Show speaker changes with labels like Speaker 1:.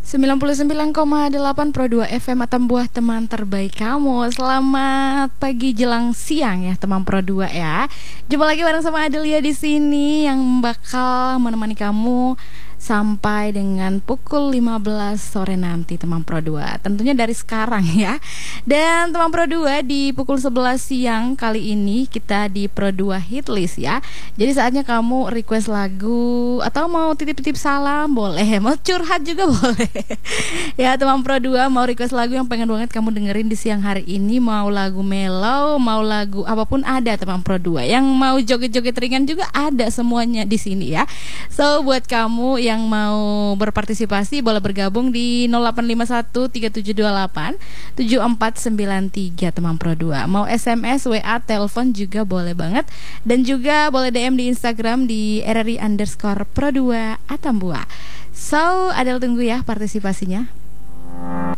Speaker 1: 99,8 Pro 2 FM Atambua, teman terbaik kamu. Selamat pagi jelang siang ya teman Pro 2 ya. Jumpa lagi bareng sama Adelia di sini yang bakal menemani kamu sampai dengan pukul 15 sore nanti teman Pro 2. Tentunya dari sekarang ya. Dan teman Pro 2 di pukul 11 siang kali ini kita di Pro 2 Hitlist ya. Jadi saatnya kamu request lagu atau mau titip-titip salam boleh, mau curhat juga boleh. Ya teman Pro 2 mau request lagu yang pengen banget kamu dengerin di siang hari ini, mau lagu mellow, mau lagu apapun ada teman Pro 2. Yang mau joget-joget ringan juga ada, semuanya di sini ya. So buat kamu yang mau berpartisipasi boleh bergabung di 0851 3728 7493 teman Pro 2. Mau SMS, WA, telepon juga boleh banget. Dan juga boleh DM di Instagram di RRI_Pro 2 Atambua. So, Adel tunggu ya partisipasinya.